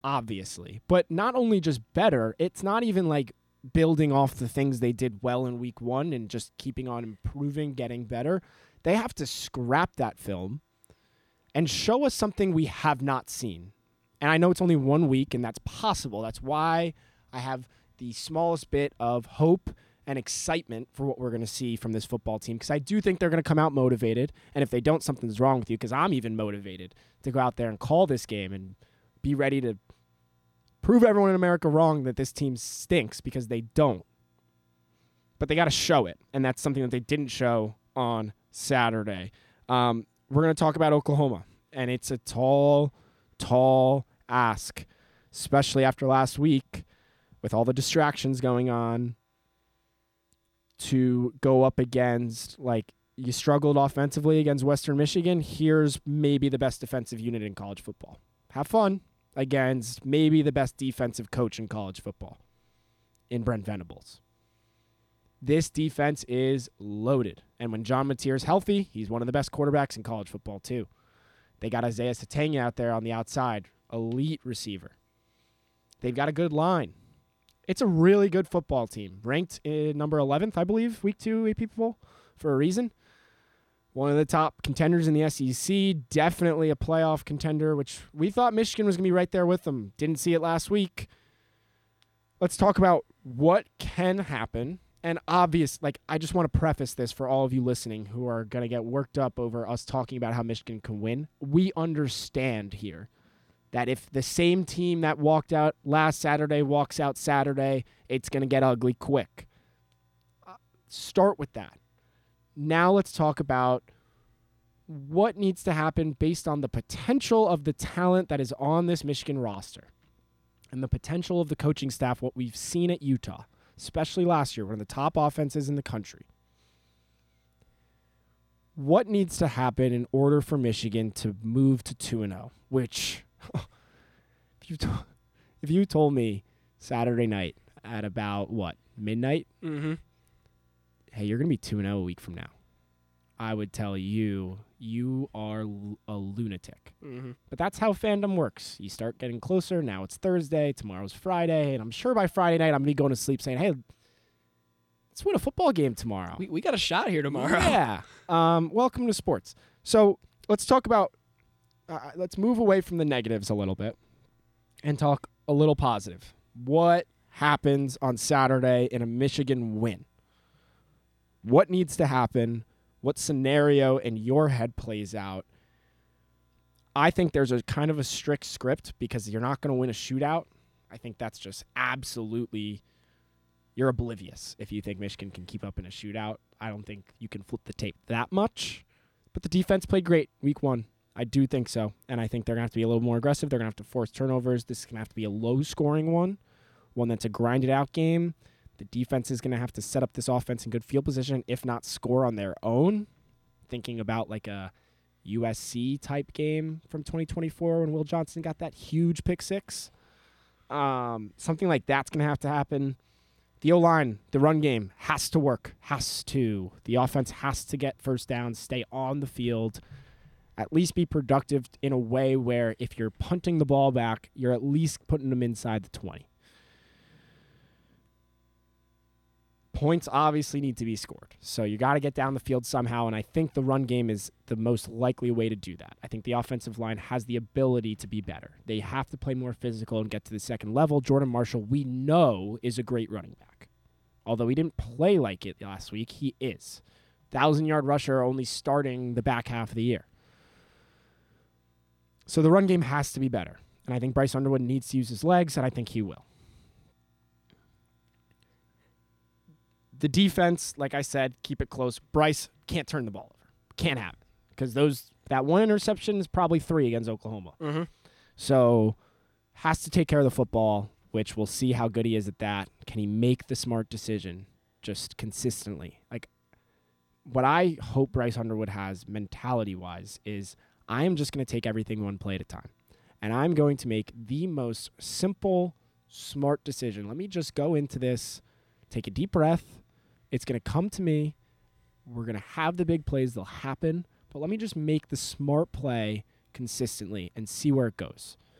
obviously. But not only just better, it's not even like building off the things they did well in week 1 and just keeping on improving, getting better. They have to scrap that film and show us something we have not seen. And I know it's only 1 week, and that's possible. That's why I have the smallest bit of hope and excitement for what we're going to see from this football team, because I do think they're going to come out motivated. And if they don't, something's wrong with you, because I'm even motivated to go out there and call this game and be ready to prove everyone in America wrong that this team stinks, because they don't. But they got to show it, and that's something that they didn't show on Saturday. We're going to talk about Oklahoma, and it's a tall ask, especially after last week with all the distractions going on, to go up against, like, you struggled offensively against Western Michigan. Here's maybe the best defensive unit in college football. Have fun against maybe the best defensive coach in college football in Brent Venables. This defense is loaded. And when John Mateer is healthy, he's one of the best quarterbacks in college football too. They got Isaiah Satania out there on the outside, elite receiver. They've got a good line. It's a really good football team, ranked in number 11th, I believe, week 2 AP poll for a reason. One of the top contenders in the SEC, definitely a playoff contender, which we thought Michigan was going to be right there with them. Didn't see it last week. Let's talk about what can happen. And I just want to preface this for all of you listening who are going to get worked up over us talking about how Michigan can win. We understand here that if the same team that walked out last Saturday walks out Saturday, it's going to get ugly quick. Start with that. Now let's talk about what needs to happen based on the potential of the talent that is on this Michigan roster and the potential of the coaching staff, what we've seen at Utah, especially last year, one of the top offenses in the country. What needs to happen in order for Michigan to move to 2-0, which if you told me Saturday night at about, midnight? Mm-hmm. Hey, you're going to be 2-0 a week from now, I would tell you, you are a lunatic. Mm-hmm. But that's how fandom works. You start getting closer. Now it's Thursday. Tomorrow's Friday. And I'm sure by Friday night, I'm going to be going to sleep saying, hey, let's win a football game tomorrow. We got a shot here tomorrow. Yeah. Welcome to sports. So let's talk about, let's move away from the negatives a little bit and talk a little positive. What happens on Saturday in a Michigan win? What needs to happen? What scenario in your head plays out? I think there's a kind of a strict script because you're not going to win a shootout. I think that's just absolutely, you're oblivious if you think Michigan can keep up in a shootout. I don't think you can flip the tape that much. But the defense played great week 1. I do think so. And I think they're going to have to be a little more aggressive. They're going to have to force turnovers. This is going to have to be a low-scoring one that's a grinded-out game. The defense is going to have to set up this offense in good field position, if not score on their own. Thinking about like a USC-type game from 2024 when Will Johnson got that huge pick 6. Something like that's going to have to happen. The O-line, the run game, has to work. Has to. The offense has to get first downs, stay on the field, at least be productive in a way where if you're punting the ball back, you're at least putting them inside the 20. Points obviously need to be scored. So you got to get down the field somehow, and I think the run game is the most likely way to do that. I think the offensive line has the ability to be better. They have to play more physical and get to the second level. Jordan Marshall, we know, is a great running back. Although he didn't play like it last week, he is. 1,000-yard rusher only starting the back half of the year. So the run game has to be better. And I think Bryce Underwood needs to use his legs, and I think he will. The defense, like I said, keep it close. Bryce can't turn the ball over. Can't have it. Because that one interception is probably 3 against Oklahoma. Mm-hmm. So has to take care of the football, which we'll see how good he is at that. Can he make the smart decision just consistently? Like, what I hope Bryce Underwood has mentality-wise is I am just going to take everything one play at a time. And I'm going to make the most simple, smart decision. Let me just go into this, take a deep breath. It's going to come to me. We're going to have the big plays. They'll happen. But let me just make the smart play consistently and see where it goes.